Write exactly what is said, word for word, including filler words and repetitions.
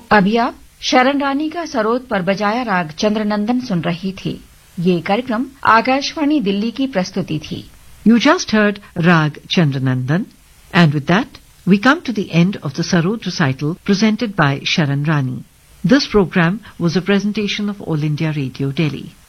अभी आप शरण रानी का सरोद पर बजाया राग चंद्रनंदन सुन रही थी। ये कार्यक्रम आकाशवाणी दिल्ली की प्रस्तुति थी। You just heard Rag Chandranandan, and with that we come to the end of the Sarod recital presented by Sharan Rani. This program was a presentation of All India Radio Delhi.